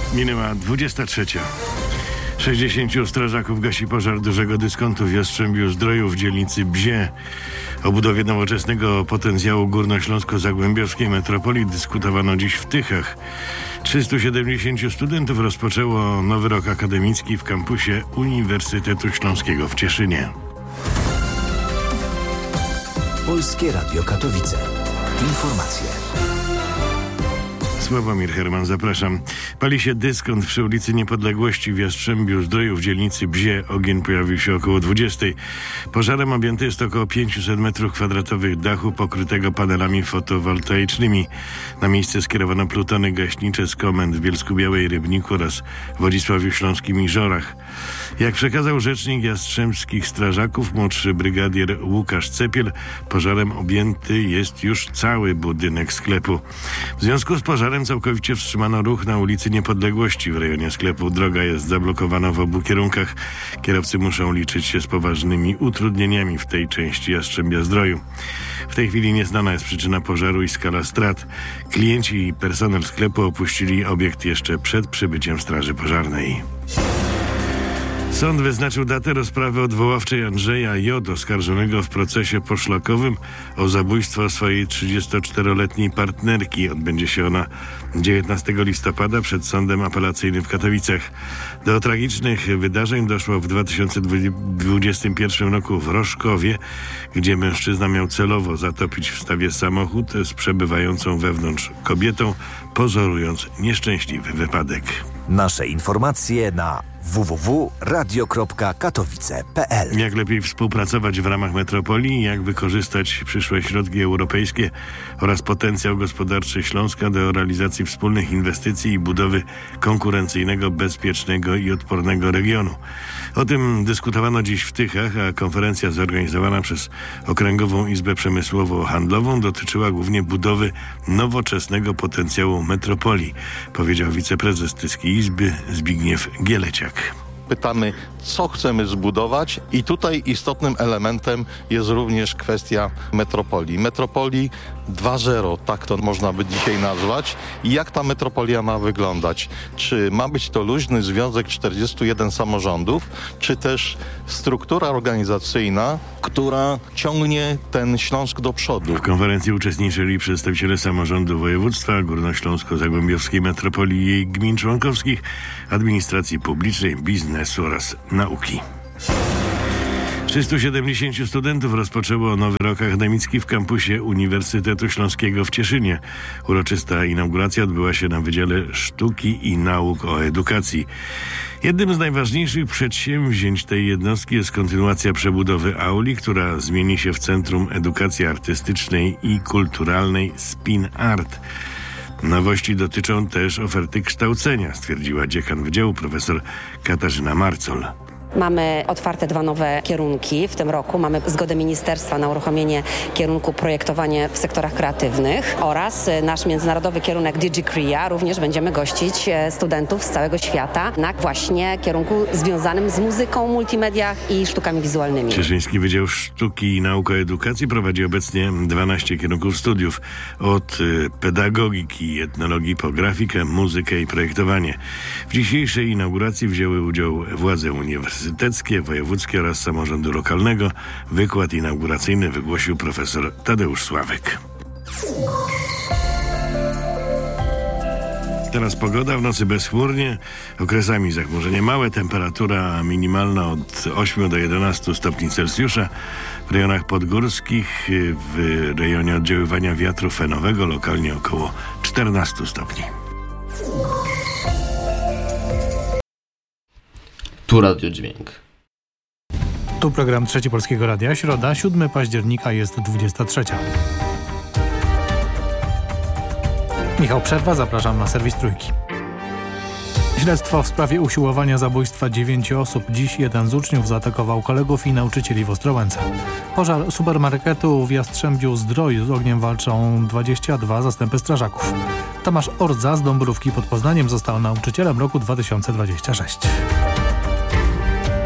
Minęła 23. 60 strażaków gasi pożar dużego dyskontu w Jastrzębiu-Zdroju w dzielnicy Bzie. O budowie nowoczesnego potencjału górnośląsko-zagłębiowskiej metropolii dyskutowano dziś w Tychach. 370 studentów rozpoczęło nowy rok akademicki w kampusie Uniwersytetu Śląskiego w Cieszynie. Polskie Radio Katowice. Informacje. Sławomir Herman, zapraszam. Pali się dyskont przy ulicy Niepodległości w Jastrzębiu-Zdroju w dzielnicy Bzie. Ogień pojawił się około 20. Pożarem objęte jest około 500 m2 dachu pokrytego panelami fotowoltaicznymi. Na miejsce skierowano plutony gaśnicze z komend w Bielsku-Białej, Rybniku oraz Wodzisławiu Śląskim i Żorach. Jak przekazał rzecznik jastrzębskich strażaków, młodszy brygadier Łukasz Cepiel, pożarem objęty jest już cały budynek sklepu. W związku z pożarem całkowicie wstrzymano ruch na ulicy Niepodległości. W rejonie sklepu droga jest zablokowana w obu kierunkach. Kierowcy muszą liczyć się z poważnymi utrudnieniami w tej części Jastrzębia-Zdroju. W tej chwili nieznana jest przyczyna pożaru i skala strat. Klienci i personel sklepu opuścili obiekt jeszcze przed przybyciem straży pożarnej. Sąd wyznaczył datę rozprawy odwoławczej Andrzeja J., oskarżonego w procesie poszlakowym o zabójstwo swojej 34-letniej partnerki. Odbędzie się ona 19 listopada przed Sądem Apelacyjnym w Katowicach. Do tragicznych wydarzeń doszło w 2021 roku w Roszkowie, gdzie mężczyzna miał celowo zatopić w stawie samochód z przebywającą wewnątrz kobietą, pozorując nieszczęśliwy wypadek. Nasze informacje na www.radio.katowice.pl. Jak lepiej współpracować w ramach metropolii, jak wykorzystać przyszłe środki europejskie oraz potencjał gospodarczy Śląska do realizacji wspólnych inwestycji i budowy konkurencyjnego, bezpiecznego i odpornego regionu. O tym dyskutowano dziś w Tychach, a konferencja zorganizowana przez Okręgową Izbę Przemysłowo-Handlową dotyczyła głównie budowy nowoczesnego potencjału metropolii, powiedział wiceprezes Tyskiej Izby Zbigniew Gieleciak. Pytamy, co chcemy zbudować, i tutaj istotnym elementem jest również kwestia metropolii. Metropolii 2.0, tak to można by dzisiaj nazwać. I jak ta metropolia ma wyglądać? Czy ma być to luźny związek 41 samorządów, czy też struktura organizacyjna, która ciągnie ten Śląsk do przodu? W konferencji uczestniczyli przedstawiciele samorządu województwa, górnośląsko-zagłębiowskiej metropolii i jej gmin członkowskich, administracji publicznej, biznesu oraz nauki. 370 studentów rozpoczęło nowy rok akademicki w kampusie Uniwersytetu Śląskiego w Cieszynie. Uroczysta inauguracja odbyła się na Wydziale Sztuki i Nauk o Edukacji. Jednym z najważniejszych przedsięwzięć tej jednostki jest kontynuacja przebudowy auli, która zmieni się w Centrum Edukacji Artystycznej i Kulturalnej Spin Art. Nowości dotyczą też oferty kształcenia, stwierdziła dziekan wydziału profesor Katarzyna Marcol. Mamy otwarte 2 nowe kierunki w tym roku. Mamy zgodę ministerstwa na uruchomienie kierunku projektowanie w sektorach kreatywnych oraz nasz międzynarodowy kierunek DigiCrea. Również będziemy gościć studentów z całego świata na właśnie kierunku związanym z muzyką, multimediach i sztukami wizualnymi. Cieszyński Wydział Sztuki i Nauk o Edukacji prowadzi obecnie 12 kierunków studiów. Od pedagogiki, etnologii po grafikę, muzykę i projektowanie. W dzisiejszej inauguracji wzięły udział władze uniwersyteckie, wojewódzkie oraz samorządu lokalnego. Wykład inauguracyjny wygłosił profesor Tadeusz Sławek. Teraz pogoda, w nocy bezchmurnie, okresami zachmurzenie małe, temperatura minimalna od 8 do 11 stopni Celsjusza. W rejonach podgórskich, w rejonie oddziaływania wiatru fenowego lokalnie około 14 stopni. Tu Radiodźwięk. Tu program Trzeci Polskiego Radia. Środa, 7 października, jest 23. Michał Przerwa, zapraszam na serwis Trójki. Śledztwo w sprawie usiłowania zabójstwa 9 osób. Dziś jeden z uczniów zaatakował kolegów i nauczycieli w Ostrołęce. Pożar supermarketu w Jastrzębiu-Zdroju. Z ogniem walczą 22 zastępy strażaków. Tomasz Ordza z Dąbrówki pod Poznaniem został nauczycielem roku 2026.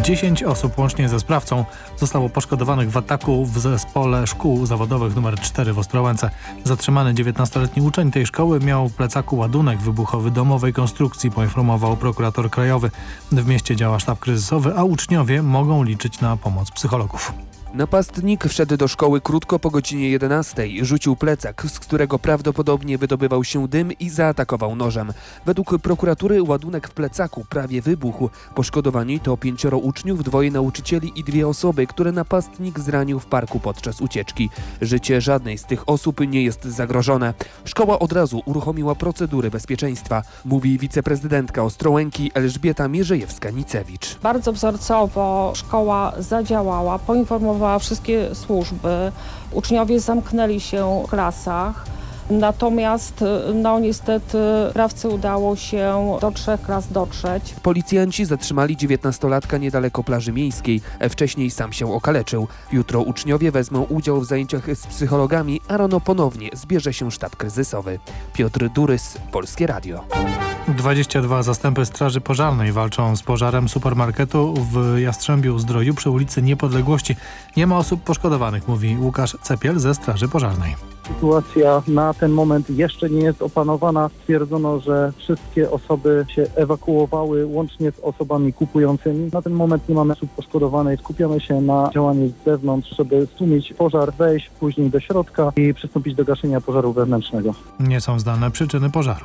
10 osób łącznie ze sprawcą zostało poszkodowanych w ataku w zespole szkół zawodowych nr 4 w Ostrołęce. Zatrzymany 19-letni uczeń tej szkoły miał w plecaku ładunek wybuchowy domowej konstrukcji, poinformował prokurator krajowy. W mieście działa sztab kryzysowy, a uczniowie mogą liczyć na pomoc psychologów. Napastnik wszedł do szkoły krótko po godzinie 11. Rzucił plecak, z którego prawdopodobnie wydobywał się dym i zaatakował nożem. Według prokuratury ładunek w plecaku prawie wybuchł. Poszkodowani to 5 uczniów, 2 nauczycieli i 2 osoby, które napastnik zranił w parku podczas ucieczki. Życie żadnej z tych osób nie jest zagrożone. Szkoła od razu uruchomiła procedury bezpieczeństwa, mówi wiceprezydentka Ostrołęki Elżbieta Mierzejewska-Nicewicz. Bardzo wzorcowo szkoła zadziałała, poinformowała wszystkie służby. Uczniowie zamknęli się w klasach. Natomiast niestety sprawcy udało się do 3 klas dotrzeć. Policjanci zatrzymali 19-latka niedaleko plaży miejskiej. Wcześniej sam się okaleczył. Jutro uczniowie wezmą udział w zajęciach z psychologami, a rano ponownie zbierze się sztab kryzysowy. Piotr Durys, Polskie Radio. 22 zastępy Straży Pożarnej walczą z pożarem supermarketu w Jastrzębiu-Zdroju przy ulicy Niepodległości. Nie ma osób poszkodowanych, mówi Łukasz Cepiel ze Straży Pożarnej. Sytuacja na ten moment jeszcze nie jest opanowana. Stwierdzono, że wszystkie osoby się ewakuowały, łącznie z osobami kupującymi. Na ten moment nie mamy osób poszkodowanych. Skupiamy się na działaniu z zewnątrz, żeby stłumić pożar, wejść później do środka i przystąpić do gaszenia pożaru wewnętrznego. Nie są znane przyczyny pożaru.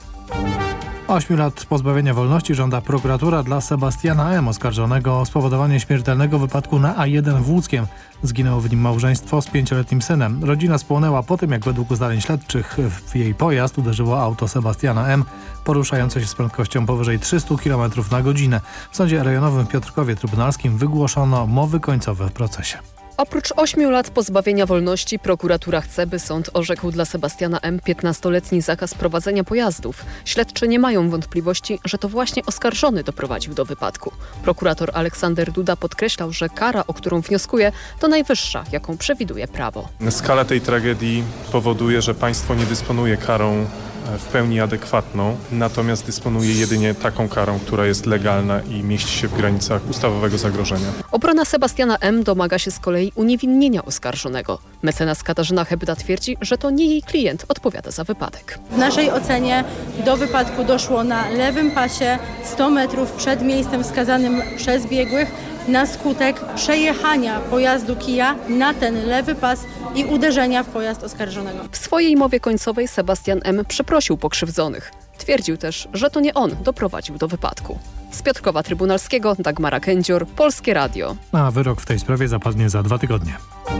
8 lat pozbawienia wolności żąda prokuratura dla Sebastiana M., oskarżonego o spowodowanie śmiertelnego wypadku na A1 w Łódzkiem. Zginęło w nim małżeństwo z 5-letnim synem. Rodzina spłonęła po tym, jak według ustaleń śledczych w jej pojazd uderzyło auto Sebastiana M., poruszające się z prędkością powyżej 300 km na godzinę. W sądzie rejonowym w Piotrkowie Trybunalskim wygłoszono mowy końcowe w procesie. Oprócz 8 lat pozbawienia wolności prokuratura chce, by sąd orzekł dla Sebastiana M. 15-letni zakaz prowadzenia pojazdów. Śledczy nie mają wątpliwości, że to właśnie oskarżony doprowadził do wypadku. Prokurator Aleksander Duda podkreślał, że kara, o którą wnioskuje, to najwyższa, jaką przewiduje prawo. Skala tej tragedii powoduje, że państwo nie dysponuje karą w pełni adekwatną, natomiast dysponuje jedynie taką karą, która jest legalna i mieści się w granicach ustawowego zagrożenia. Obrona Sebastiana M. domaga się z kolei uniewinnienia oskarżonego. Mecenas Katarzyna Hebda twierdzi, że to nie jej klient odpowiada za wypadek. W naszej ocenie do wypadku doszło na lewym pasie 100 metrów przed miejscem wskazanym przez biegłych na skutek przejechania pojazdu Kia na ten lewy pas i uderzenia w pojazd oskarżonego. W swojej mowie końcowej Sebastian M. przeprosił pokrzywdzonych. Twierdził też, że to nie on doprowadził do wypadku. Z Piotrkowa Trybunalskiego Dagmara Kędzior, Polskie Radio. A wyrok w tej sprawie zapadnie za 2 tygodnie.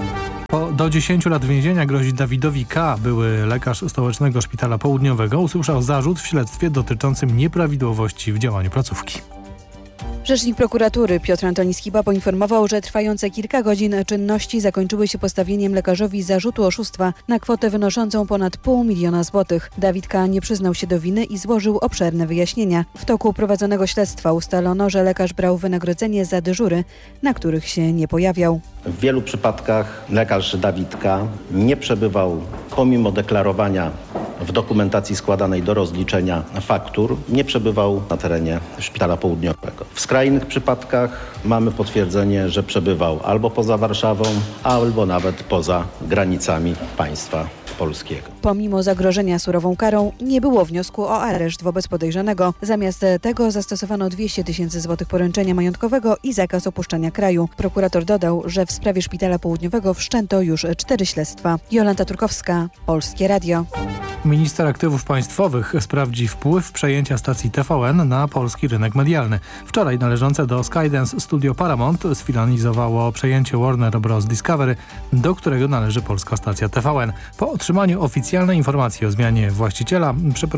Do 10 lat więzienia grozi Dawidowi K., były lekarz Stołecznego Szpitala Południowego, usłyszał zarzut w śledztwie dotyczącym nieprawidłowości w działaniu placówki. Rzecznik prokuratury Piotr Antoni Skiba poinformował, że trwające kilka godzin czynności zakończyły się postawieniem lekarzowi zarzutu oszustwa na kwotę wynoszącą ponad 500 000 złotych. Dawid K. nie przyznał się do winy i złożył obszerne wyjaśnienia. W toku prowadzonego śledztwa ustalono, że lekarz brał wynagrodzenie za dyżury, na których się nie pojawiał. W wielu przypadkach lekarz Dawid K. nie przebywał, pomimo deklarowania w dokumentacji składanej do rozliczenia faktur, nie przebywał na terenie Szpitala Południowego. W skrajnych przypadkach mamy potwierdzenie, że przebywał albo poza Warszawą, albo nawet poza granicami państwa polskiego. Pomimo zagrożenia surową karą nie było wniosku o areszt wobec podejrzanego. Zamiast tego zastosowano 200 000 złotych poręczenia majątkowego i zakaz opuszczania kraju. Prokurator dodał, że w sprawie Szpitala Południowego wszczęto już 4 śledztwa. Jolanta Turkowska, Polskie Radio. Minister Aktywów Państwowych sprawdzi wpływ przejęcia stacji TVN na polski rynek medialny. Wczoraj należące do Skydance Studio Paramount sfinalizowało przejęcie Warner Bros. Discovery, do którego należy polska stacja TVN. Po otrzymaniu oficjalnej informacji o zmianie właściciela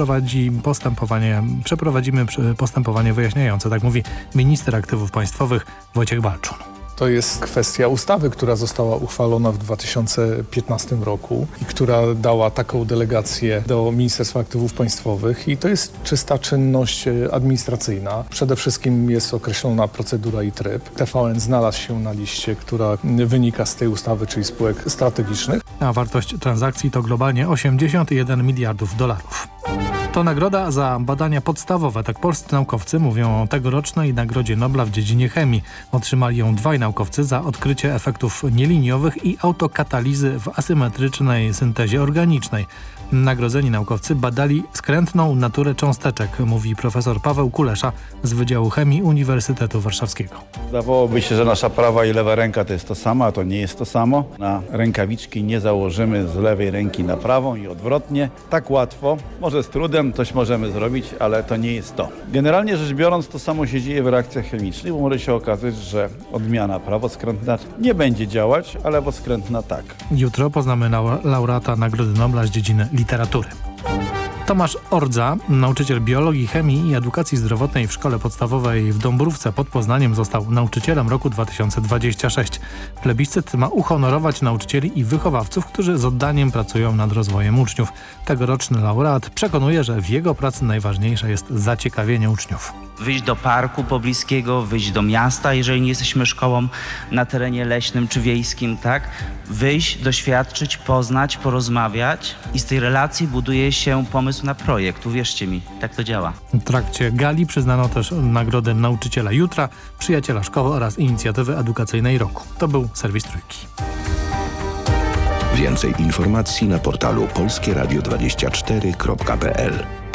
przeprowadzimy postępowanie wyjaśniające, tak mówi minister Aktywów Państwowych Wojciech Balczun. To jest kwestia ustawy, która została uchwalona w 2015 roku i która dała taką delegację do Ministerstwa Aktywów Państwowych i to jest czysta czynność administracyjna. Przede wszystkim jest określona procedura i tryb. TVN znalazł się na liście, która wynika z tej ustawy, czyli spółek strategicznych. A wartość transakcji to globalnie $81 miliardów. To nagroda za badania podstawowe. Tak polscy naukowcy mówią o tegorocznej Nagrodzie Nobla w dziedzinie chemii. Otrzymali ją dwaj naukowcy za odkrycie efektów nieliniowych i autokatalizy w asymetrycznej syntezie organicznej. Nagrodzeni naukowcy badali skrętną naturę cząsteczek, mówi profesor Paweł Kulesza z Wydziału Chemii Uniwersytetu Warszawskiego. Zdawałoby się, że nasza prawa i lewa ręka to jest to samo, a to nie jest to samo. Na rękawiczki nie założymy z lewej ręki na prawą i odwrotnie. Tak łatwo, może z trudem coś możemy zrobić, ale to nie jest to. Generalnie rzecz biorąc, to samo się dzieje w reakcjach chemicznych, bo może się okazać, że odmiana prawoskrętna nie będzie działać, a lewoskrętna tak. Jutro poznamy laureata Nagrody Nobla z dziedziny literatury. Tomasz Ordza, nauczyciel biologii, chemii i edukacji zdrowotnej w szkole podstawowej w Dąbrówce pod Poznaniem, został nauczycielem roku 2026. Plebiscyt ma uhonorować nauczycieli i wychowawców, którzy z oddaniem pracują nad rozwojem uczniów. Tegoroczny laureat przekonuje, że w jego pracy najważniejsze jest zaciekawienie uczniów. Wyjść do parku pobliskiego, wyjść do miasta, jeżeli nie jesteśmy szkołą na terenie leśnym czy wiejskim, tak? Wyjść, doświadczyć, poznać, porozmawiać i z tej relacji buduje się pomysł na projekt. Uwierzcie mi, tak to działa. W trakcie gali przyznano też nagrodę nauczyciela jutra, przyjaciela szkoły oraz inicjatywy edukacyjnej roku. To był serwis Trójki. Więcej informacji na portalu polskieradio24.pl.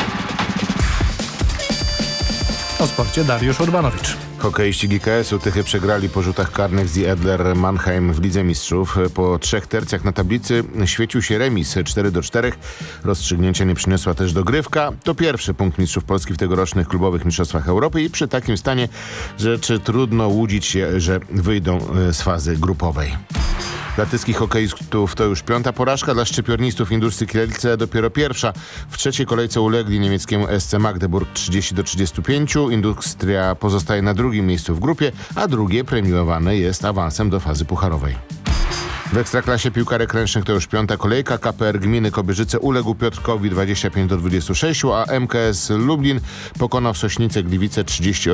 O sporcie Dariusz Urbanowicz. Hokeiści GKS-u Tychy przegrali po rzutach karnych z Adler Mannheim w Lidze Mistrzów. Po 3 tercjach na tablicy świecił się remis 4-4. Rozstrzygnięcia nie przyniosła też dogrywka. To pierwszy punkt mistrzów Polski w tegorocznych klubowych mistrzostwach Europy i przy takim stanie rzeczy trudno łudzić się, że wyjdą z fazy grupowej. Dla tyskich hokeistów to już 5. porażka, dla szczypiornistów Indursy Kielce dopiero 1. W trzeciej kolejce ulegli niemieckiemu SC Magdeburg 30-35. Industria pozostaje na drugim miejscu w grupie, a drugie premiowane jest awansem do fazy pucharowej. W Ekstraklasie piłkarek ręcznych to już 5. kolejka. KPR Gminy Kobierzyce uległ Piotrkowi 25-26, a MKS Lublin pokonał Sośnicę Gliwice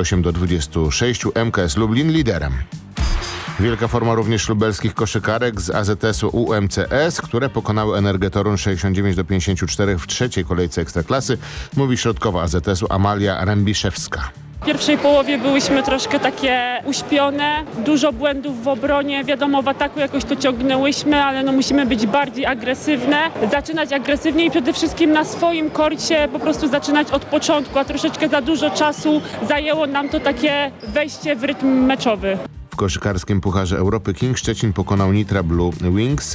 38-26. MKS Lublin liderem. Wielka forma również lubelskich koszykarek z AZS-u UMCS, które pokonały Energę Toruń 69-54 w trzeciej kolejce Ekstraklasy, mówi środkowa AZS-u Amalia Rębiszewska. W pierwszej połowie byłyśmy troszkę takie uśpione, dużo błędów w obronie, wiadomo w ataku jakoś to ciągnęłyśmy, ale musimy być bardziej agresywne, zaczynać agresywnie i przede wszystkim na swoim korcie po prostu zaczynać od początku, a troszeczkę za dużo czasu zajęło nam to takie wejście w rytm meczowy. W koszykarskim Pucharze Europy King Szczecin pokonał Nitra Blue Wings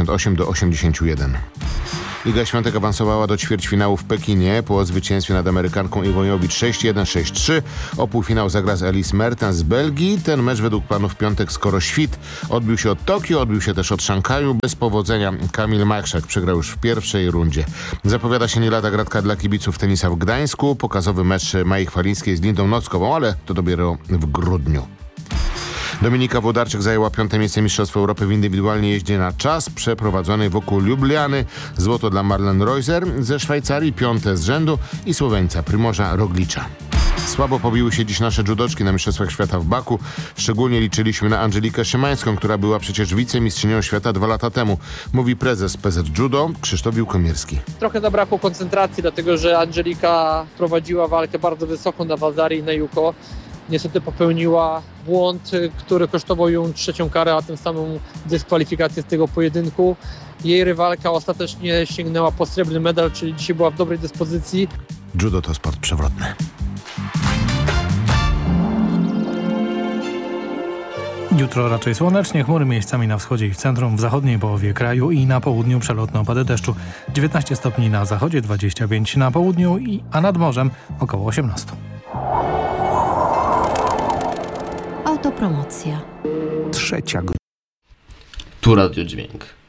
88-81. Liga Świątek awansowała do ćwierćfinału w Pekinie po zwycięstwie nad Amerykanką Iwoniowicz 6-1, 6-3. O półfinał zagra z Elise Mertens z Belgii. Ten mecz według planów w piątek skoro świt. Odbił się od Tokio, odbił się też od Szanghaju. Bez powodzenia Kamil Majchrzak przegrał już w pierwszej rundzie. Zapowiada się nie lada gratka dla kibiców tenisa w Gdańsku. Pokazowy mecz Mai Chwalińskiej z Lindą Nockową, ale to dopiero w grudniu. Dominika Włodarczyk zajęła 5. miejsce Mistrzostw Europy w indywidualnej jeździe na czas przeprowadzonej wokół Lubliany. Złoto dla Marlen Reuser ze Szwajcarii, 5. z rzędu i Słoweńca Primorza Roglicza. Słabo pobiły się dziś nasze judoczki na Mistrzostwach Świata w Baku. Szczególnie liczyliśmy na Angelikę Szymańską, która była przecież wicemistrzynią świata 2 lata temu, mówi prezes PZ Judo Krzysztof Wiłkomierski. Trochę zabrakło koncentracji, dlatego że Angelika prowadziła walkę bardzo wysoko na Wazari i na Juko. Niestety popełniła błąd, który kosztował ją 3. karę, a tym samym dyskwalifikację z tego pojedynku. Jej rywalka ostatecznie sięgnęła po srebrny medal, czyli dzisiaj była w dobrej dyspozycji. Judo to sport przewrotny. Jutro raczej słonecznie, chmury miejscami na wschodzie i w centrum, w zachodniej połowie kraju i na południu przelotne opady deszczu. 19 stopni na zachodzie, 25 na południu, a nad morzem około 18. Autopromocja. Trzecia. Tu Radio Dźwięk.